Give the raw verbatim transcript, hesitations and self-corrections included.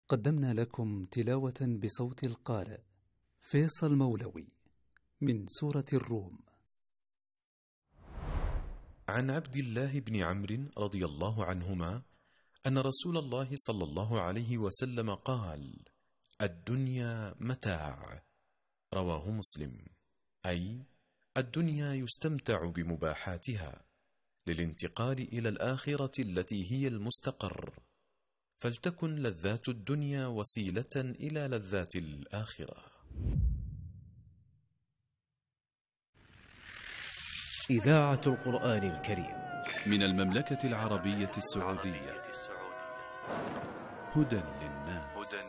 قدمنا لكم تلاوة بصوت القارئ فيصل مولوي من سورة الروم. عن عبد الله بن عمرو رضي الله عنهما أن رسول الله صلى الله عليه وسلم قال: الدنيا متاع. رواه مسلم. أي الدنيا يستمتع بمباحاتها للانتقال إلى الآخرة التي هي المستقر، فلتكن لذات الدنيا وسيلة إلى لذات الآخرة. إذاعة القرآن الكريم من المملكة العربية السعودية، هدى للناس.